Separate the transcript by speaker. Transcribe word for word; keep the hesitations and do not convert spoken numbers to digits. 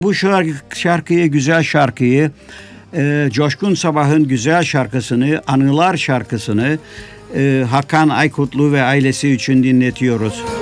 Speaker 1: Bu şarkı, şarkıyı, güzel şarkıyı, e, Coşkun Sabah'ın güzel şarkısını, Anılar şarkısını e, Hakan Aykutlu ve ailesi için dinletiyoruz.